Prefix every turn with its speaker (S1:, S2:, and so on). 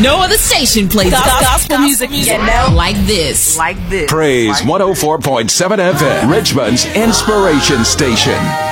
S1: No other station plays gospel music like this.
S2: Praise 104.7 FM, Richmond's inspiration station.